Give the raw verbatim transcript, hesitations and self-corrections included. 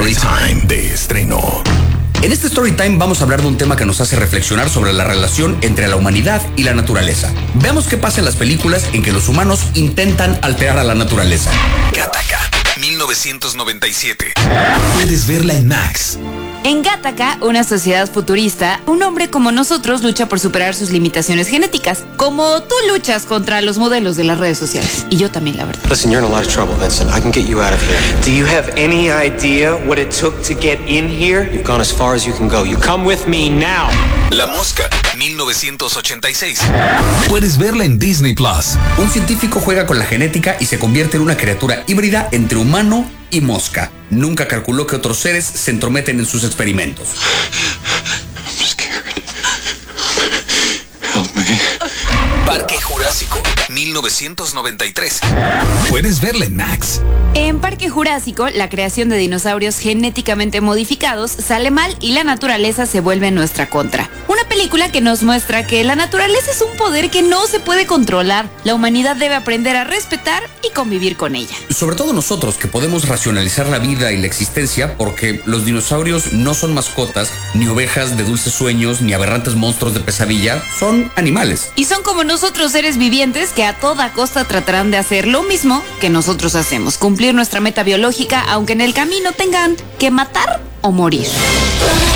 Storytime de estreno. En este Storytime vamos a hablar de un tema que nos hace reflexionar sobre la relación entre la humanidad y la naturaleza. Veamos qué pasa en las películas en que los humanos intentan alterar a la naturaleza. Gattaca, mil novecientos noventa y siete. Puedes verla en Max. En Gattaca, una sociedad futurista, un hombre como nosotros lucha por superar sus limitaciones genéticas, como tú luchas contra los modelos de las redes sociales. Y yo también, la verdad. Listen, you're in a lot of trouble, Vincent. I can get you out of here. Do you have any idea what it took to get in here? You've gone as far as you can go. You come with me now. La Mosca, mil novecientos ochenta y seis. Puedes verla en Disney Plus. Un científico juega con la genética y se convierte en una criatura híbrida entre humano y mosca. Nunca calculó que otros seres se entrometen en sus experimentos. I'm scared. Help me. Parque Jurásico, mil novecientos noventa y tres. Puedes verla en Max. En Parque Jurásico, la creación de dinosaurios genéticamente modificados sale mal y la naturaleza se vuelve en nuestra contra. Una película que nos muestra que la naturaleza es un poder que no se puede controlar. La humanidad debe aprender a respetar y convivir con ella. Sobre todo nosotros, que podemos racionalizar la vida y la existencia, porque los dinosaurios no son mascotas, ni ovejas de dulces sueños, ni aberrantes monstruos de pesadilla, son animales. Y son como nosotros, seres vivientes que a toda costa tratarán de hacer lo mismo que nosotros hacemos, cumplir nuestra meta biológica, aunque en el camino tengan que matar o morir.